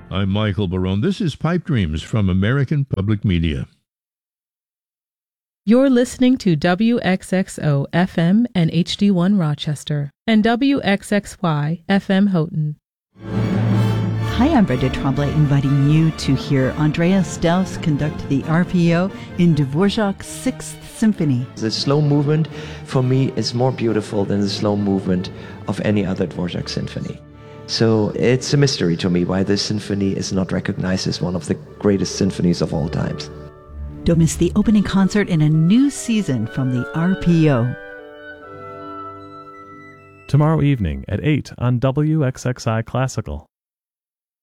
I'm Michael Barone. This is Pipe Dreams from American Public Media. You're listening to WXXO FM and HD1 Rochester and WXXY FM Houghton. Hi, I'm Brenda Tremblay, inviting you to hear Andreas Strauss conduct the RPO in Dvorak's Sixth Symphony. The slow movement, for me, is more beautiful than the slow movement of any other Dvorak symphony. So it's a mystery to me why this symphony is not recognized as one of the greatest symphonies of all times. Don't miss the opening concert in a new season from the RPO. Tomorrow evening at 8 on WXXI Classical.